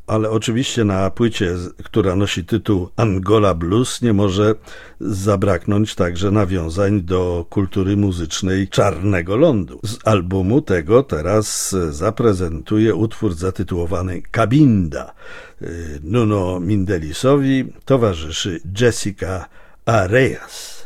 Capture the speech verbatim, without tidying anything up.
Ale oczywiście na płycie, która nosi tytuł Angola Blues, nie może zabraknąć także nawiązań do kultury muzycznej Czarnego Lądu. Z albumu tego teraz zaprezentuję utwór zatytułowany Cabinda. Nuno Mindelisowi towarzyszy Jessica Areas.